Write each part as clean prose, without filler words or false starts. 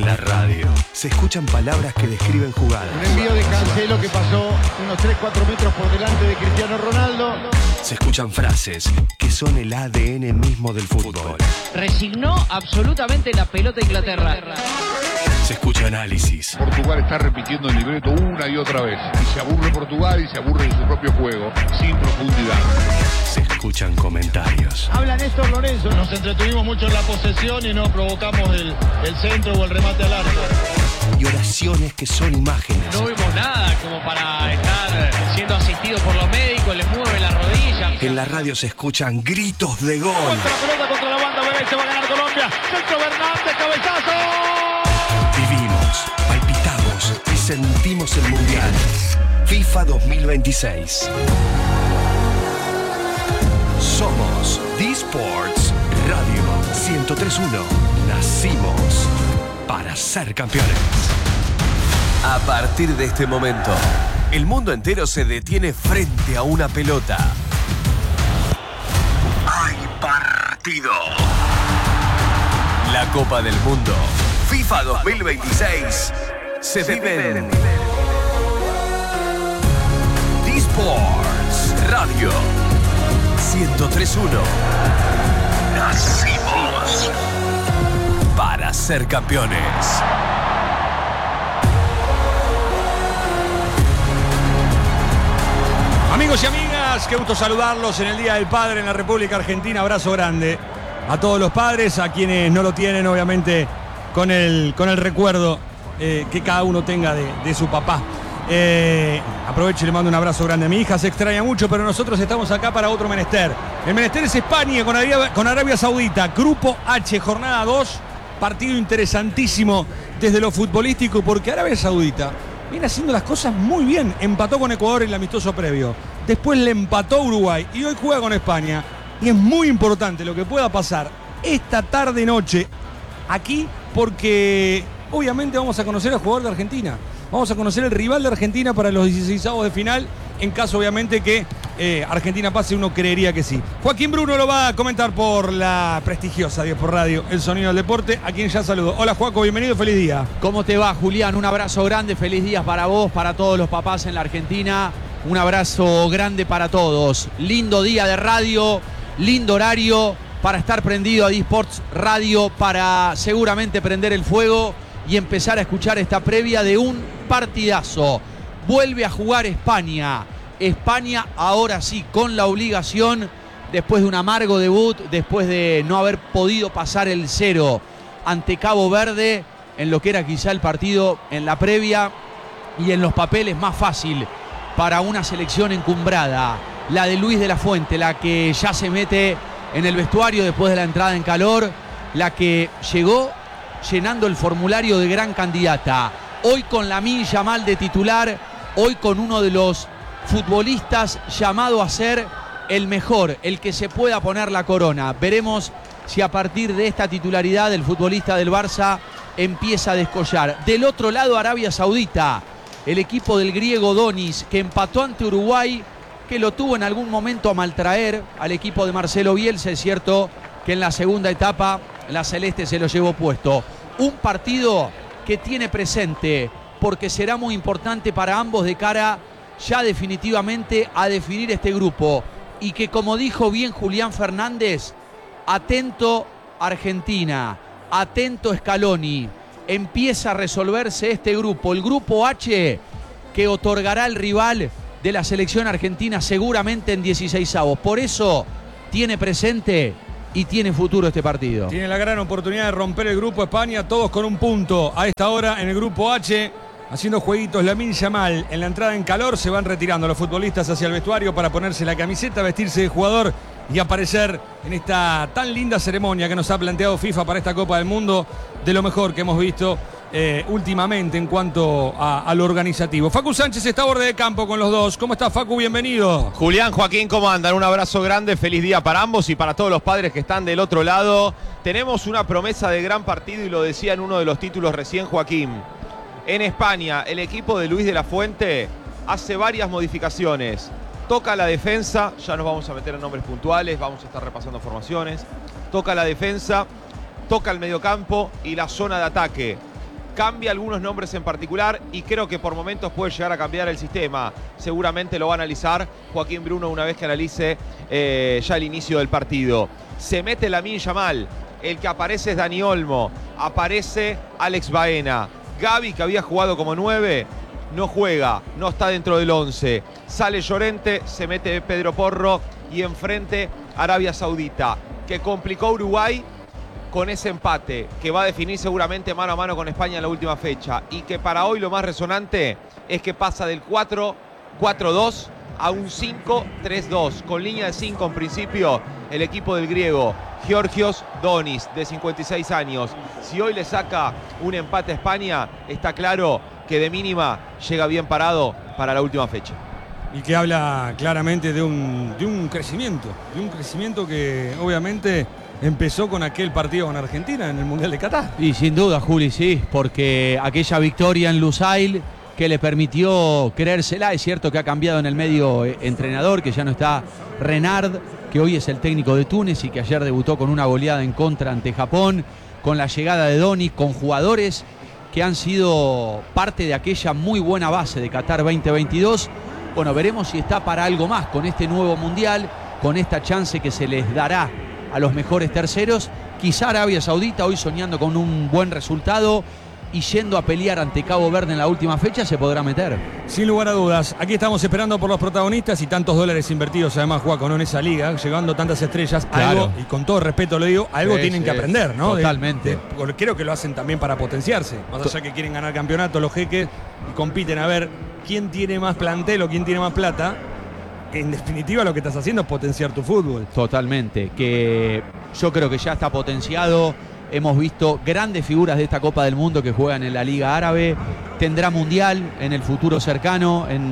la radio se escuchan palabras que describen jugadas. Un envío de Cancelo que pasó unos 3-4 metros por delante de Cristiano Ronaldo. Se escuchan frases que son el ADN mismo del fútbol. Resignó absolutamente la pelota Inglaterra. Se escucha análisis. Portugal está repitiendo el libreto una y otra vez. Y se aburre Portugal y se aburre de su propio juego, sin profundidad. Se escuchan comentarios. Habla Néstor Lorenzo. Nos entretuvimos mucho en la posesión y no provocamos el centro o el remate al arco. Y oraciones que son imágenes. No vimos nada como para estar siendo asistidos por los médicos, les mueven las rodillas. En la radio se escuchan gritos de gol. Contra la pelota contra la banda derecha, va a ganar Colombia. Centro Fernández, cabezazo. Vivimos, palpitamos y sentimos el Mundial. FIFA 2026. Somos D-Sports Radio 103.1. Nacimos para ser campeones. A partir de este momento, el mundo entero se detiene frente a una pelota. ¡Hay partido! La Copa del Mundo FIFA 2026 se vive en D-Sports Radio 103.1. Nacimos para ser campeones. Amigos y amigas, qué gusto saludarlos en el Día del Padre en la República Argentina. Abrazo grande a todos los padres, a quienes no lo tienen, obviamente, con el recuerdo que cada uno tenga de su papá. Aprovecho y le mando un abrazo grande a mi hija. Se extraña mucho, pero nosotros estamos acá para otro menester. El menester es España con Arabia Saudita. Grupo H, jornada 2. Partido interesantísimo desde lo futbolístico, porque Arabia Saudita viene haciendo las cosas muy bien. Empató con Ecuador en el amistoso previo. Después le empató a Uruguay y hoy juega con España. Y es muy importante lo que pueda pasar esta tarde-noche aquí, porque obviamente vamos a conocer al jugador de Argentina. Vamos a conocer el rival de Argentina para los 16avos de final, en caso obviamente que Argentina pase, uno creería que sí. Joaquín Bruno lo va a comentar por la prestigiosa 10 por Radio, El Sonido del Deporte, a quien ya saludo. Hola Joaco, bienvenido, feliz día. ¿Cómo te va, Julián? Un abrazo grande, feliz día para vos, para todos los papás en la Argentina. Un abrazo grande para todos. Lindo día de radio, lindo horario para estar prendido a D-Sports Radio, para seguramente prender el fuego y empezar a escuchar esta previa de un partidazo. Vuelve a jugar España. España ahora sí con la obligación, después de un amargo debut, después de no haber podido pasar el 0 ante Cabo Verde, en lo que era quizá el partido en la previa y en los papeles más fácil para una selección encumbrada, la de Luis de la Fuente, la que ya se mete en el vestuario después de la entrada en calor, la que llegó llenando el formulario de gran candidata. Hoy con Lamine Yamal de titular, hoy con uno de los futbolistas llamado a ser el mejor, el que se pueda poner la corona. Veremos si a partir de esta titularidad el futbolista del Barça empieza a descollar. Del otro lado, Arabia Saudita, el equipo del griego Donis, que empató ante Uruguay, que lo tuvo en algún momento a maltraer al equipo de Marcelo Bielsa. Es cierto que en la segunda etapa la Celeste se lo llevó puesto. Un partido que tiene presente, porque será muy importante para ambos de cara ya definitivamente a definir este grupo. Y que, como dijo bien Julián Fernández, atento Argentina, atento Scaloni, empieza a resolverse este grupo, el grupo H, que otorgará el rival de la selección argentina seguramente en 16avos. Por eso tiene presente y tiene futuro este partido. Tiene la gran oportunidad de romper el grupo España, todos con un punto. A esta hora en el grupo H, haciendo jueguitos Lamine Yamal. En la entrada en calor se van retirando los futbolistas hacia el vestuario para ponerse la camiseta, vestirse de jugador y aparecer en esta tan linda ceremonia que nos ha planteado FIFA para esta Copa del Mundo, de lo mejor que hemos visto últimamente en cuanto a lo organizativo. Facu Sánchez está a borde de campo con los dos. ¿Cómo estás, Facu? Bienvenido. Julián, Joaquín, ¿cómo andan? Un abrazo grande, feliz día para ambos y para todos los padres que están del otro lado. Tenemos una promesa de gran partido y lo decía en uno de los títulos recién Joaquín. En España, el equipo de Luis de la Fuente hace varias modificaciones. Toca la defensa, ya nos vamos a meter en nombres puntuales, vamos a estar repasando formaciones. Toca la defensa, toca el mediocampo y la zona de ataque. cambia algunos nombres en particular y creo que por momentos puede llegar a cambiar el sistema. Seguramente lo va a analizar Joaquín Bruno una vez que analice ya el inicio del partido. Se mete Lamine Yamal, el que aparece es Dani Olmo, aparece Alex Baena. Gavi, que había jugado como 9, no juega, no está dentro del 11. Sale Llorente, se mete Pedro Porro y enfrente Arabia Saudita, que complicó a Uruguay con ese empate que va a definir seguramente mano a mano con España en la última fecha y que para hoy lo más resonante es que pasa del 4-4-2 a un 5-3-2 con línea de 5 en principio el equipo del griego Georgios Donis, de 56 años. Si hoy le saca un empate a España, está claro que de mínima llega bien parado para la última fecha. Y que habla claramente de un crecimiento que obviamente empezó con aquel partido con Argentina en el Mundial de Qatar. Y sin duda, Juli, sí, porque aquella victoria en Lusail que le permitió creérsela. Es cierto que ha cambiado en el medio entrenador, que ya no está Renard, que hoy es el técnico de Túnez y que ayer debutó con una goleada en contra ante Japón, con la llegada de Doni, con jugadores que han sido parte de aquella muy buena base de Qatar 2022. Bueno, veremos si está para algo más con este nuevo Mundial, con esta chance que se les dará a los mejores terceros. Quizá Arabia Saudita hoy soñando con un buen resultado y yendo a pelear ante Cabo Verde en la última fecha se podrá meter. Sin lugar a dudas, aquí estamos esperando por los protagonistas y tantos dólares invertidos además, Juaco, ¿no? En esa liga, llegando tantas estrellas, claro. Algo, y con todo respeto lo digo, algo Sí, tienen que aprender, ¿no? Totalmente. Creo que lo hacen también para potenciarse, más allá que quieren ganar campeonato los jeques y compiten a ver quién tiene más plantel o quién tiene más plata. En definitiva lo que estás haciendo es potenciar tu fútbol. Totalmente, que yo creo que ya está potenciado. Hemos visto grandes figuras de esta Copa del Mundo que juegan en la Liga Árabe. Tendrá Mundial en el futuro cercano, en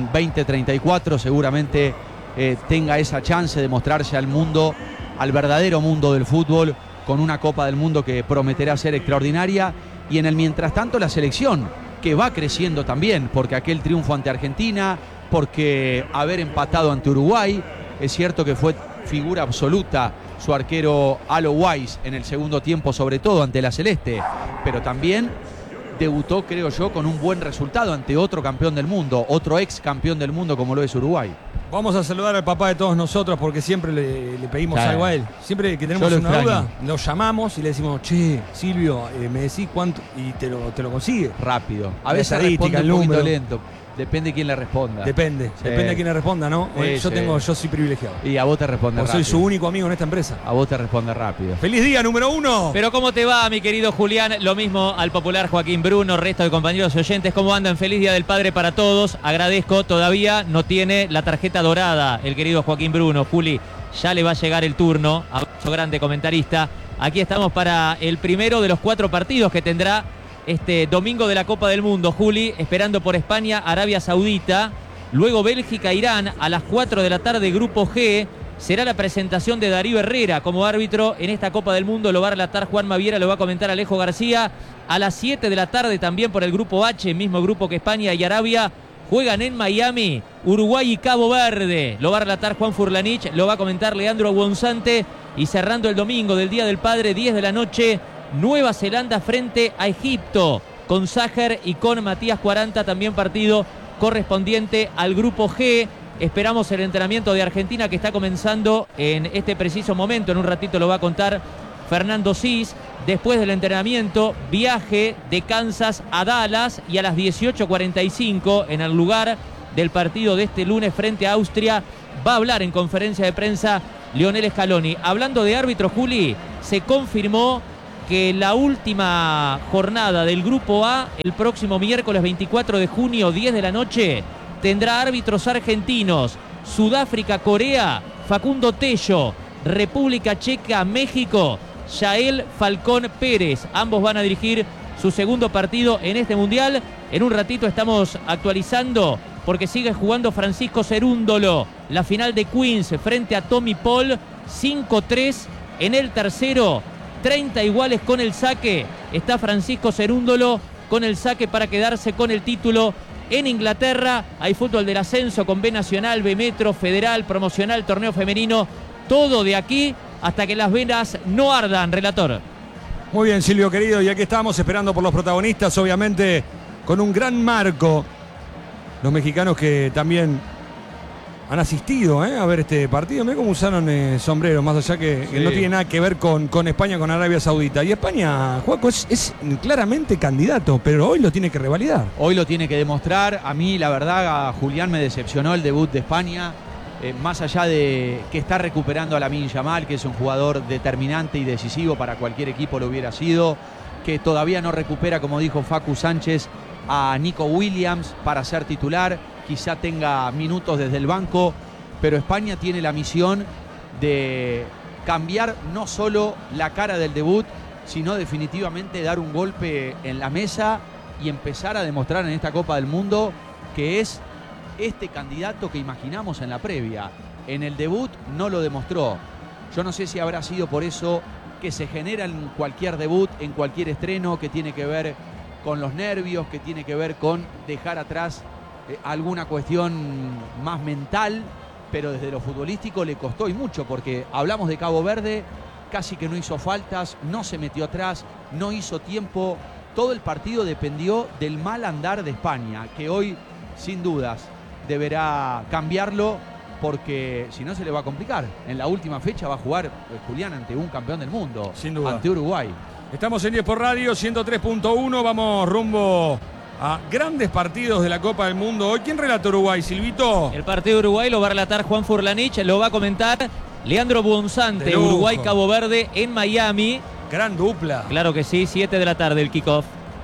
2034 seguramente tenga esa chance de mostrarse al mundo, al verdadero mundo del fútbol, con una Copa del Mundo que prometerá ser extraordinaria. Y en el mientras tanto la selección, que va creciendo también, porque aquel triunfo ante Argentina, porque haber empatado ante Uruguay, es cierto que fue figura absoluta su arquero Alo Weiss en el segundo tiempo, sobre todo ante la Celeste, pero también debutó, creo yo, con un buen resultado ante otro campeón del mundo, otro ex campeón del mundo como lo es Uruguay. Vamos a saludar al papá de todos nosotros porque siempre le pedimos Claro. algo a él. Siempre que tenemos Yo lo una extraño. duda, lo llamamos y le decimos, che, Silvio, me decís cuánto, y te lo consigue. Rápido. A La veces estadística, responde el un poquito número. lento. Depende de quién le responda. Depende de quién le responda, ¿no? Sí, Yo sí. soy privilegiado. Y a vos te responde Soy rápido. su único amigo en esta empresa. A vos te responde rápido. ¡Feliz día, número 1! Pero ¿cómo te va, mi querido Julián? Lo mismo al popular Joaquín Bruno, resto de compañeros y oyentes. ¿Cómo andan? Feliz Día del Padre para todos. Agradezco, todavía no tiene la tarjeta dorada el querido Joaquín Bruno. Juli, ya le va a llegar el turno. Abrazo grande, comentarista. Aquí estamos para el primero de los 4 partidos que tendrá este domingo de la Copa del Mundo. Juli, esperando por España, Arabia Saudita. Luego Bélgica, Irán a las 4 de la tarde, Grupo G. Será la presentación de Darío Herrera como árbitro en esta Copa del Mundo. Lo va a relatar Juan Maviera, lo va a comentar Alejo García. A las 7 de la tarde también por el Grupo H, mismo grupo que España y Arabia. Juegan en Miami, Uruguay y Cabo Verde. Lo va a relatar Juan Furlanich, lo va a comentar Leandro Aguonsante. Y cerrando el domingo del Día del Padre, 10 de la noche, Nueva Zelanda frente a Egipto. Con Sájer y con Matías 40, también partido correspondiente al Grupo G. Esperamos el entrenamiento de Argentina que está comenzando en este preciso momento. En un ratito lo va a contar Fernando Cis. Después del entrenamiento, viaje de Kansas a Dallas y a las 18:45 en el lugar del partido de este lunes frente a Austria va a hablar en conferencia de prensa Lionel Scaloni. Hablando de árbitro, Juli, se confirmó que la última jornada del Grupo A, el próximo miércoles 24 de junio, 10 de la noche, tendrá árbitros argentinos. Sudáfrica, Corea, Facundo Tello. República Checa, México, Yael Falcón Pérez. Ambos van a dirigir su segundo partido en este Mundial. En un ratito estamos actualizando porque sigue jugando Francisco Cerúndolo. La final de Queens frente a Tommy Paul. 5-3 en el tercero. 30 iguales con el saque. Está Francisco Cerúndolo con el saque para quedarse con el título. En Inglaterra hay fútbol del ascenso con B Nacional, B Metro, Federal, Promocional, Torneo Femenino. Todo de aquí hasta que las venas no ardan, relator. Muy bien, Silvio querido, y aquí estamos esperando por los protagonistas, obviamente con un gran marco. Los mexicanos que también han asistido a ver este partido. Mirá cómo usaron sombreros, más allá que no tiene nada que ver con España, con Arabia Saudita. Y España, Juaco, es claramente candidato, pero hoy lo tiene que revalidar. Hoy lo tiene que demostrar. A mí, la verdad, a Julián me decepcionó el debut de España. Más allá de que está recuperando a Lamine Yamal, que es un jugador determinante y decisivo para cualquier equipo lo hubiera sido, que todavía no recupera, como dijo Facu Sánchez, a Nico Williams para ser titular, quizá tenga minutos desde el banco, pero España tiene la misión de cambiar no solo la cara del debut, sino definitivamente dar un golpe en la mesa y empezar a demostrar en esta Copa del Mundo que es este candidato que imaginamos en la previa. En el debut no lo demostró. Yo no sé si habrá sido por eso que se genera en cualquier debut, en cualquier estreno, que tiene que ver con los nervios, que tiene que ver con dejar atrás alguna cuestión más mental, pero desde lo futbolístico le costó y mucho, porque hablamos de Cabo Verde, casi que no hizo faltas, no se metió atrás, no hizo tiempo. Todo el partido dependió del mal andar de España, que hoy, sin dudas, deberá cambiarlo, porque si no se le va a complicar. En la última fecha va a jugar Julián ante un campeón del mundo, sin duda, ante Uruguay. Estamos en 10 por Radio, 103.1, vamos rumbo a grandes partidos de la Copa del Mundo. Hoy, ¿quién relata Uruguay, Silvito? El partido de Uruguay lo va a relatar Juan Furlanich, lo va a comentar Leandro Buonzante, Uruguay-Cabo Verde en Miami. Gran dupla. Claro que sí, 7 de la tarde el kickoff.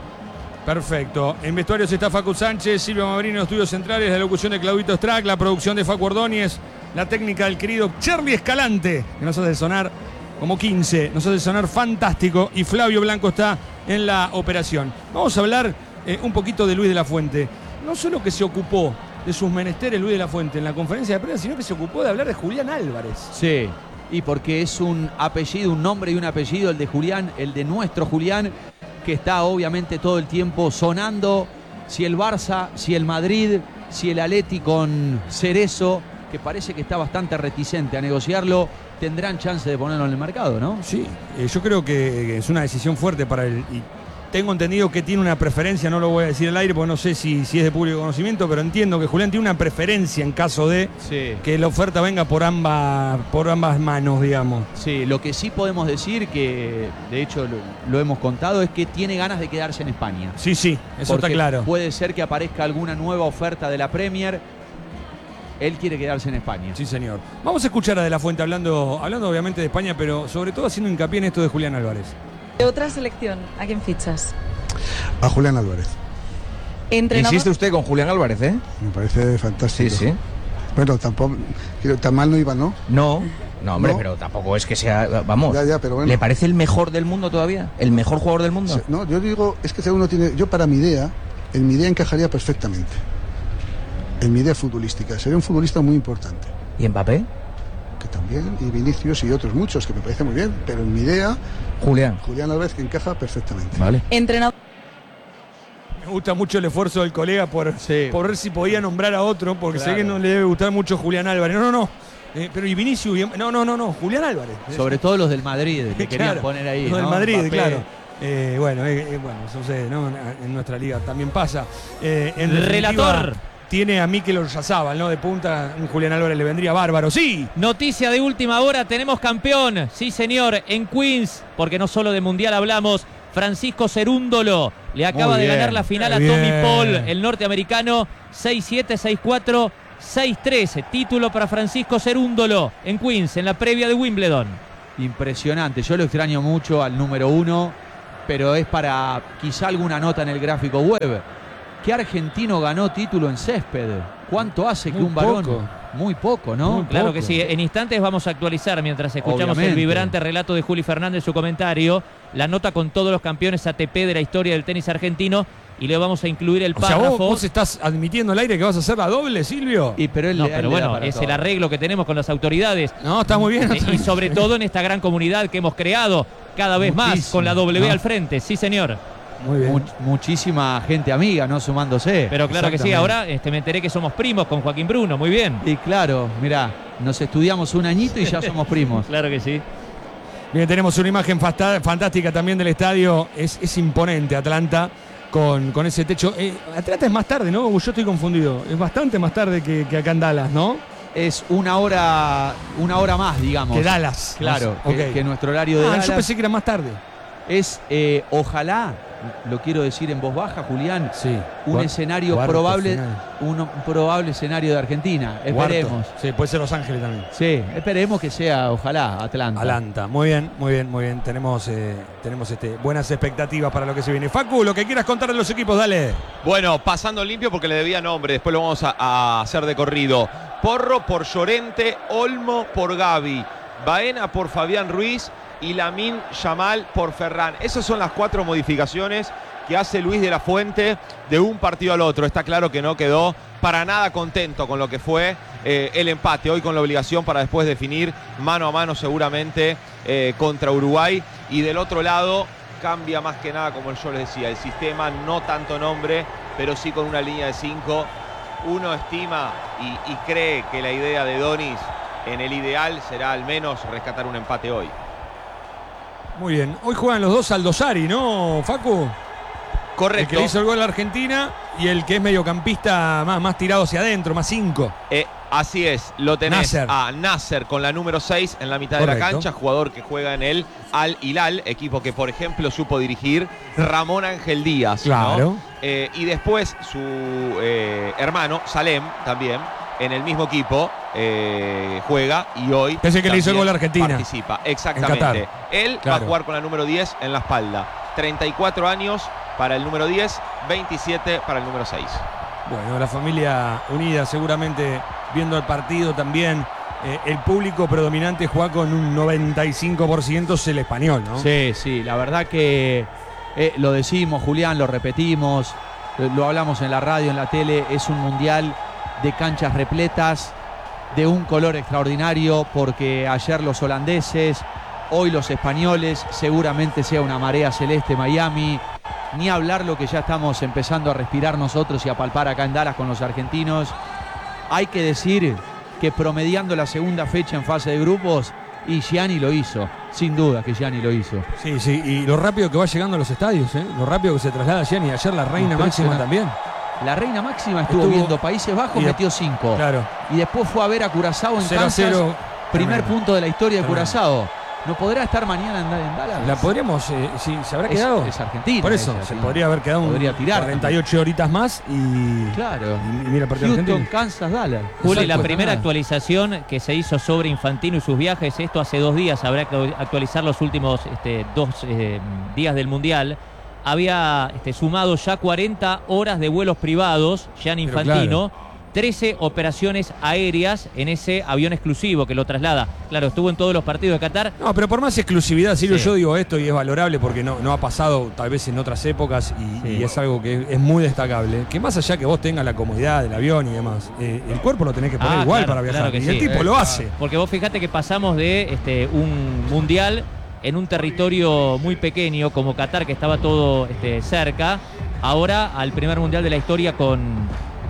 Perfecto. En vestuarios está Facu Sánchez, Silvio Mabrino, estudios centrales, la locución de Claudito Strack, la producción de Facu Ordóñez, la técnica del querido Charlie Escalante, que nos hace sonar como 15, nos hace sonar fantástico, y Flavio Blanco está en la operación. Vamos a hablar un poquito de Luis de la Fuente. No solo que se ocupó de sus menesteres Luis de la Fuente en la conferencia de prensa, sino que se ocupó de hablar de Julián Álvarez. Sí, y porque es un apellido, un nombre y un apellido, el de Julián, el de nuestro Julián, que está obviamente todo el tiempo sonando. Si el Barça, si el Madrid, si el Atleti con Cerezo, que parece que está bastante reticente a negociarlo, tendrán chance de ponerlo en el mercado, ¿no? Sí, yo creo que es una decisión fuerte para él. Y tengo entendido que tiene una preferencia, no lo voy a decir al aire porque no sé si es de público conocimiento, pero entiendo que Julián tiene una preferencia en caso de que la oferta venga por ambas manos, digamos. Sí, lo que sí podemos decir, que de hecho lo hemos contado, es que tiene ganas de quedarse en España. Sí, eso está claro. Puede ser que aparezca alguna nueva oferta de la Premier. Él quiere quedarse en España. Sí, señor. Vamos a escuchar a De la Fuente hablando obviamente de España, pero sobre todo haciendo hincapié en esto de Julián Álvarez. De otra selección, ¿a quién fichas? A Julián Álvarez. ¿Entrenador? Insiste usted con Julián Álvarez, ¿eh? Me parece fantástico. Sí. Bueno, tampoco, tan mal no iba, ¿no? No, hombre, pero tampoco es que sea, vamos. Ya, pero bueno. ¿Le parece el mejor del mundo todavía? ¿El mejor jugador del mundo? No, yo digo, es que cada uno tiene, yo para mi idea encajaría perfectamente. En mi idea futbolística, sería un futbolista muy importante. ¿Y Mbappé? Que también, y Vinicius y otros muchos, que me parece muy bien, pero en mi idea, Julián Álvarez, que encaja perfectamente. Vale. Entrenador. Me gusta mucho el esfuerzo del colega por ver si podía nombrar a otro, porque sé que no le debe gustar mucho Julián Álvarez. No. Pero y Vinicius, no, Julián Álvarez. Sobre todo los del Madrid, que querían poner ahí. Los del Madrid, Mbappé. claro. Bueno, eso sucede, ¿no? En nuestra liga también pasa. Relator. Tiene a Mikel Oyarzabal, ¿no? De punta, un Julián Álvarez le vendría bárbaro. ¡Sí! Noticia de última hora, tenemos campeón. Sí, señor, en Queens, porque no solo de Mundial hablamos. Francisco Cerúndolo le acaba de ganar la final a Tommy Paul, el norteamericano, 6-7, 6-4, 6-3. Título para Francisco Cerúndolo en Queens, en la previa de Wimbledon. Impresionante, yo lo extraño mucho al número 1, pero es para quizá alguna nota en el gráfico web. ¿Qué argentino ganó título en césped? ¿Cuánto hace que un varón? Muy poco, ¿no? Muy claro poco. Que sí. En instantes vamos a actualizar, mientras escuchamos el vibrante relato de Juli Fernández, su comentario, la nota con todos los campeones ATP de la historia del tenis argentino, y le vamos a incluir el párrafo. O sea, ¿vos estás admitiendo al aire que vas a hacer la doble, Silvio? Pero bueno, es el arreglo que tenemos con las autoridades. No, está muy bien. Y sobre todo en esta gran comunidad que hemos creado cada vez más con la W al frente. Sí, señor. Muy bien. Muchísima gente amiga, ¿no? Sumándose. Pero claro que sí, ahora me enteré que somos primos con Joaquín Bruno, muy bien. Y claro, mirá, nos estudiamos un añito y ya somos primos. Claro que sí. Bien, tenemos una imagen fantástica también del estadio. Es imponente Atlanta con ese techo. Atlanta es más tarde, ¿no? Yo estoy confundido. Es bastante más tarde que acá en Dallas, ¿no? Es una hora más, digamos. Que Dallas. Claro, Okay. que nuestro horario de Dallas. Yo pensé que era más tarde. Es, ojalá, lo quiero decir en voz baja, Julián, sí. un escenario probable, un probable escenario de Argentina. Esperemos. Sí, puede ser Los Ángeles también. Sí, esperemos que sea, ojalá, Atlanta. Atlanta, muy bien. Tenemos buenas expectativas para lo que se viene. Facu, lo que quieras contar de los equipos, dale. Bueno, pasando limpio porque le debía nombre, después lo vamos a hacer de corrido. Porro por Llorente, Olmo por Gavi, Baena por Fabián Ruiz y Lamine Yamal por Ferran. Esas son las 4 modificaciones que hace Luis de la Fuente de un partido al otro. Está claro que no quedó para nada contento con lo que fue el empate. Hoy con la obligación para después definir mano a mano seguramente contra Uruguay. Y del otro lado cambia más que nada, como yo les decía, el sistema, no tanto nombre, pero sí con una línea de 5. Uno estima y cree que la idea de Donis en el ideal será al menos rescatar un empate hoy. Muy bien. Hoy juegan los dos Aldosari, ¿no, Facu? Correcto. El que le hizo el gol a Argentina y el que es mediocampista más tirado hacia adentro, más 5. Así es, lo tenés a Nasser con la número 6 en la mitad de la cancha, jugador que juega en el Al Hilal, equipo que por ejemplo supo dirigir Ramón Ángel Díaz. Claro. ¿No? Y después su hermano, Salem, también, en el mismo equipo juega y hoy es el que le hizo el gol a Argentina. Participa, exactamente. Él va a jugar con la número 10 en la espalda. 34 años para el número 10, 27 para el número 6. Bueno, la familia unida seguramente viendo el partido también. El público predominante juega con un 95% es el español, ¿no? Sí, la verdad que lo decimos, Julián, lo repetimos, lo hablamos en la radio, en la tele, es un mundial de canchas repletas, de un color extraordinario, porque ayer los holandeses, hoy los españoles, seguramente sea una marea celeste Miami. Ni hablar lo que ya estamos empezando a respirar nosotros y a palpar acá en Dallas con los argentinos. Hay que decir que promediando la segunda fecha en fase de grupos, y Gianni lo hizo, sin duda que Gianni lo hizo. Sí, y lo rápido que va llegando a los estadios, lo rápido que se traslada Gianni. Ayer la reina máxima también. La reina máxima estuvo viendo Países Bajos, metió 5. Claro. Y después fue a ver a Curazao en Kansas, primer punto de la historia de Curazao. ¿No podrá estar mañana en Dallas? La podríamos, sí, se habrá quedado. Es Argentina. Por eso, se podría haber quedado tirar 48 horitas más y. Claro. Y mira el partido Houston, argentino. Kansas, Dallas. Juli, la primera actualización que se hizo sobre Infantino y sus viajes, esto hace 2 días, habrá que actualizar los últimos 2 días del Mundial. Había sumado ya 40 horas de vuelos privados, Gianni Infantino. 13 operaciones aéreas en ese avión exclusivo que lo traslada. Claro, estuvo en todos los partidos de Qatar. No, pero por más exclusividad, Silvio, yo digo esto y es valorable porque no ha pasado tal vez en otras épocas y es algo que es muy destacable. Que más allá que vos tengas la comodidad del avión y demás, el cuerpo lo tenés que poner igual para viajar. Claro y el tipo lo hace. Porque vos fijate que pasamos de un mundial en un territorio muy pequeño como Qatar, que estaba todo cerca, ahora al primer mundial de la historia con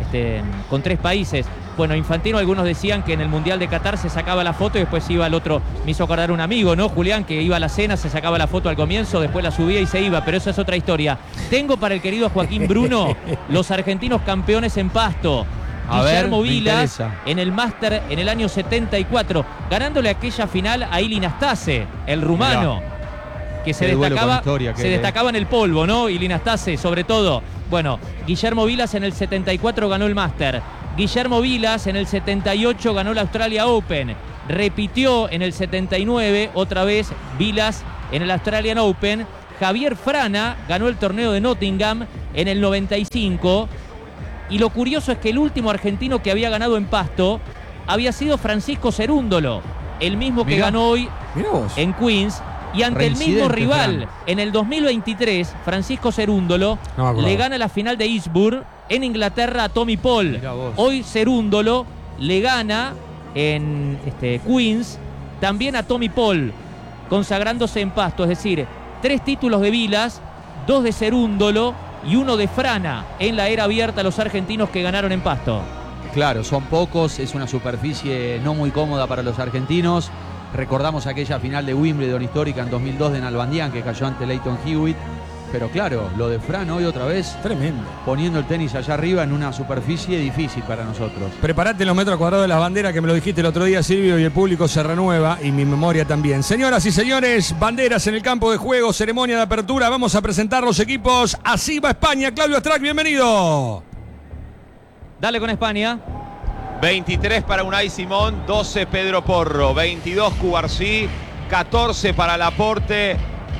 3 países. Bueno, Infantino, algunos decían que en el Mundial de Qatar se sacaba la foto y después iba al otro. Me hizo acordar un amigo, ¿no, Julián? Que iba a la cena, se sacaba la foto al comienzo, después la subía y se iba, pero eso es otra historia. Tengo para el querido Joaquín Bruno los argentinos campeones en Pasto. Guillermo Vilas en el Máster en el año 74, ganándole aquella final a Ilie Nastase, el rumano. Mirá. Que se destacaba en el polvo, ¿no? Ilie Nastase, sobre todo. Bueno, Guillermo Vilas en el 74 ganó el Máster. Guillermo Vilas en el 78 ganó la Australia Open. Repitió en el 79, otra vez Vilas en el Australian Open. Javier Frana ganó el torneo de Nottingham en el 95. Y lo curioso es que el último argentino que había ganado en Pasto había sido Francisco Cerúndolo, el mismo que ganó hoy en Queens. Y ante el mismo rival, en el 2023, Francisco Cerúndolo le gana la final de Eastbourne en Inglaterra a Tommy Paul. Hoy Cerúndolo le gana en Queens también a Tommy Paul, consagrándose en Pasto. Es decir, 3 títulos de Vilas, 2 de Cerúndolo y 1 de Frana en la era abierta a los argentinos que ganaron en Pasto. Claro, son pocos, es una superficie no muy cómoda para los argentinos. Recordamos aquella final de Wimbledon histórica en 2002 de Nalbandián que cayó ante Lleyton Hewitt. Pero claro, lo de Fran hoy otra vez. Tremendo. Poniendo el tenis allá arriba en una superficie difícil para nosotros. Preparate los metros cuadrados de las banderas, que me lo dijiste el otro día, Silvio, y el público se renueva y mi memoria también. Señoras y señores, banderas en el campo de juego, ceremonia de apertura. Vamos a presentar los equipos. Así va España. Claudio Strack, bienvenido. Dale con España. 23 para Unai Simón, 12 Pedro Porro, 22 Cubarsí, 14 para Laporte,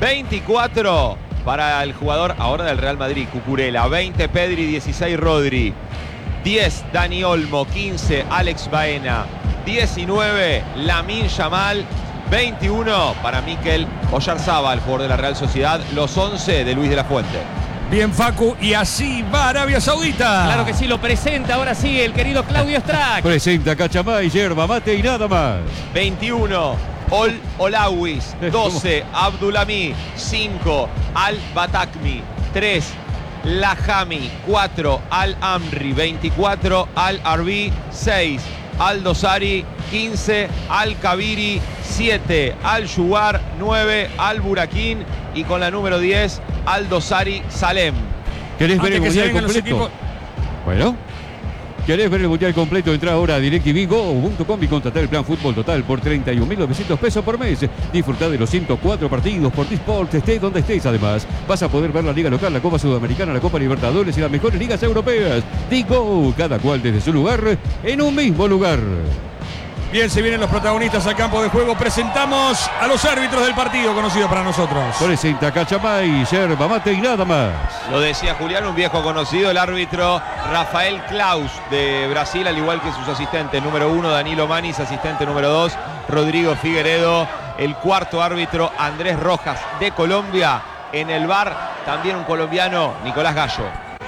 24 para el jugador ahora del Real Madrid, Cucurella, 20 Pedri, 16 Rodri, 10 Dani Olmo, 15 Alex Baena, 19 Lamine Yamal, 21 para Mikel Oyarzabal, jugador de la Real Sociedad, los 11 de Luis de la Fuente. Bien, Facu, y así va Arabia Saudita. Claro que sí, lo presenta ahora sí el querido Claudio Strack. Presenta Cachamay, yerba mate y nada más. 21 Olawis, 12 Abdulami, 5 Al-Batakmi, 3 Lahami, 4 Al-Amri, 24 Al-Arbi, 6 Al-Dosari, 15 Al-Kabiri, 7 Al-Shuar, 9 Al-Buraquín y con la número 10 Al-Dosari Salem. ¿Querés ver el mundial completo? Bueno. ¿Querés ver el mundial completo? Entra ahora a DirecTV.com y contratar el plan Fútbol Total por 31.900 pesos por mes. Disfruta de los 104 partidos por T-Sport, estés donde estés. Además, vas a poder ver la Liga Local, la Copa Sudamericana, la Copa Libertadores y las mejores ligas europeas. Digo, cada cual desde su lugar, en un mismo lugar. Bien, se vienen los protagonistas al campo de juego. Presentamos a los árbitros del partido, conocido para nosotros. Presenta Cachamay, yerba mate y nada más. Lo decía Julián, un viejo conocido, el árbitro Rafael Klaus de Brasil, al igual que sus asistentes. Número 1, Danilo Manis, asistente número 2, Rodrigo Figueredo. El cuarto árbitro, Andrés Rojas de Colombia. En el VAR, también un colombiano, Nicolás Gallo.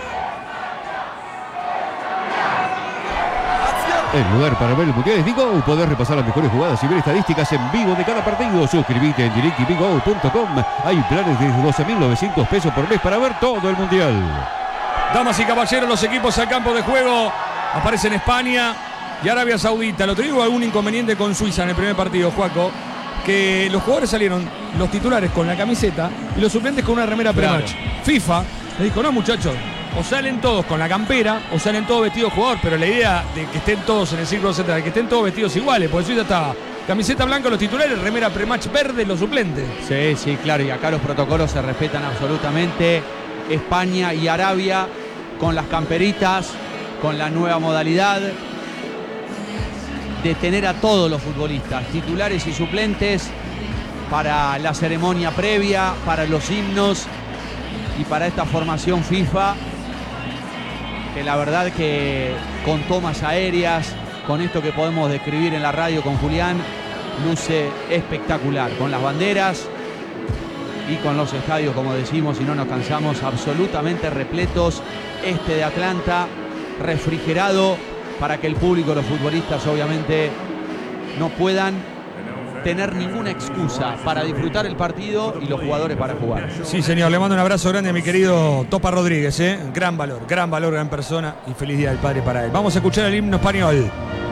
El lugar para ver el mundial es Digo. Podés repasar las mejores jugadas y ver estadísticas en vivo de cada partido. Suscríbete en DirecTV.com. Hay planes de 12.900 pesos por mes para ver todo el mundial. Damas y caballeros, los equipos al campo de juego. Aparecen España y Arabia Saudita. Lo hubo algún inconveniente con Suiza en el primer partido, Juaco, que los jugadores salieron, los titulares con la camiseta y los suplentes con una remera pre-match. FIFA le dijo, no muchachos, o salen todos con la campera o salen todos vestidos jugador, pero la idea de que estén todos en el círculo central, que estén todos vestidos iguales, porque Suiza estaba camiseta blanca los titulares, remera pre-match verde los suplentes. Sí, sí, claro, y acá los protocolos se respetan absolutamente. España y Arabia con las camperitas, con la nueva modalidad de tener a todos los futbolistas, titulares y suplentes, para la ceremonia previa, para los himnos y para esta formación FIFA, que la verdad que con tomas aéreas, con esto que podemos describir en la radio con Julián, luce espectacular, con las banderas y con los estadios, como decimos, y no nos cansamos, absolutamente repletos. Este de Atlanta, refrigerado, para que el público, los futbolistas, obviamente, no puedan tener ninguna excusa para disfrutar el partido y los jugadores para jugar. Sí, señor, le mando un abrazo grande a mi querido Topa Rodríguez, gran valor, gran persona y feliz Día del Padre para él. Vamos a escuchar el himno español.